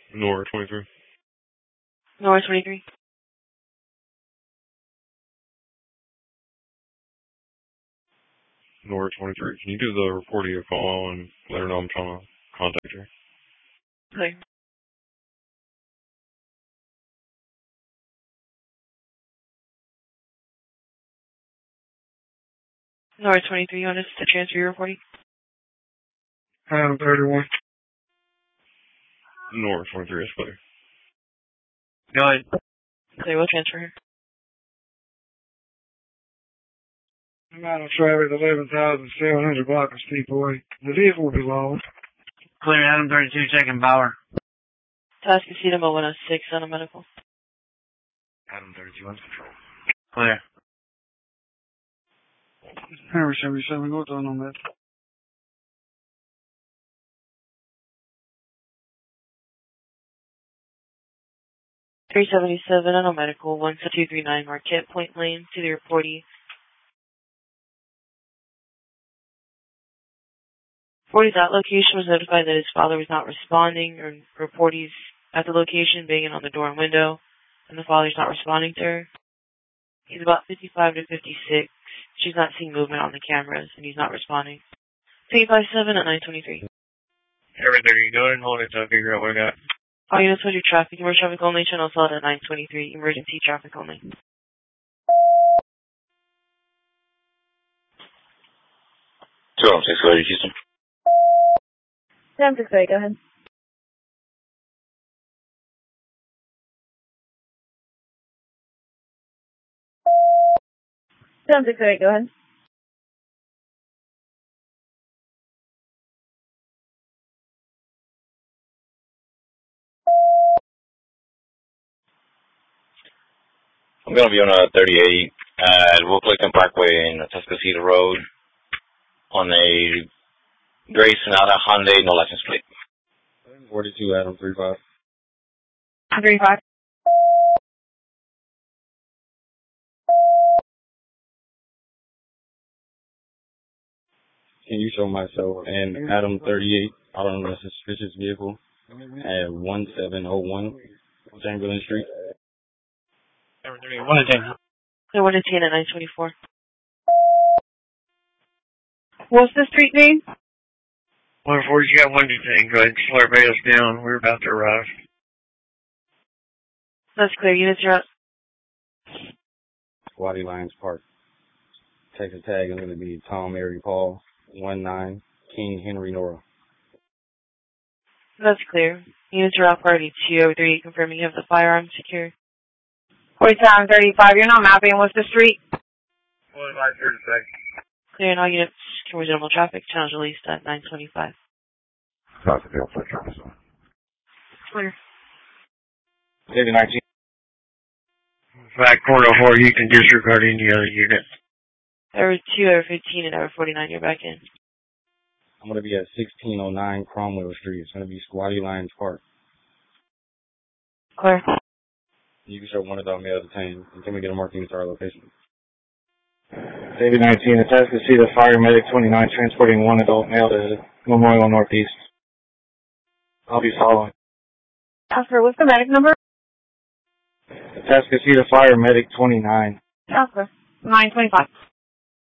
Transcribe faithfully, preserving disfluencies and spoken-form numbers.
Nora twenty-three. Nora twenty-three. Nora twenty-three. Can you give the reporter a call and let her know I'm trying to contact her? Clear. Nora twenty-three, you want us to transfer your reporting? Adam thirty-one. Nora twenty-three is clear. Go ahead. Clear, we'll transfer her. Amount of traffic, eleven thousand seven hundred block of Steep Way. The vehicle will be long. Clear, Adam thirty-two, checking Bauer. Tascasita one oh six, on a medical. Adam thirty-two, on control. Clear. Henry seventy-seven, what's on on that? three seventy-seven, on a medical, one two three nine Marquette Point Lane, to the reportee. Reportee's at location was notified that his father was not responding, or reportee's at the location banging on the door and window, and the father's not responding to her. He's about fifty-five to fifty-six. She's not seeing movement on the cameras, and he's not responding. eight five seven at nine twenty-three. Everything, go ahead and hold it until I figure out what I got. All units, what's your traffic? Emergency traffic only, channel slot at nine twenty-three. Emergency traffic only. two oh six, go ahead, Houston. seven six eight, go ahead. seven six eight, go ahead. I'm going to be on a thirty-eight at Will Clayton Parkway in Tascasita Road on a gray Sonata Hyundai, no license plate. forty-two, Adam thirty-five. thirty-five. Can you show myself and Adam thirty-eight out on a suspicious vehicle at one seven oh one Chamberlain Street? Adam thirty-eight, one to ten. Clear one to ten at nine twenty-four. What's the street name? one forty, you got one to ten. Go ahead and slow everybody else down. We're about to arrive. That's clear. Units are up. Squatty Lions Park. Texas tag is going to be Tom Mary Paul, one nine, King Henry Nora. That's clear. Units are up already. two oh three, confirming you have the firearm secured. forty-seven thirty-five, you're not mapping. What's the street? forty-five thirty-six. Clear, and all units can resume normal traffic. Channels released at nine twenty-five. Clear. Maybe nineteen. Back four oh four, you can disregard any other unit. Over two, over fifteen, and over forty-nine, you're back in. I'm going to be at sixteen oh nine Cromwell Street. It's going to be Squatty Lions Park. Clear. You can show one adult male detained. And can we get a marking to our location? David nineteen, the Tascasita Fire Medic twenty-nine, transporting one adult male to Memorial Northeast. I'll be following. Oscar, what's the medic number? The Tascasita Fire Medic twenty-nine. Oscar, nine twenty-five.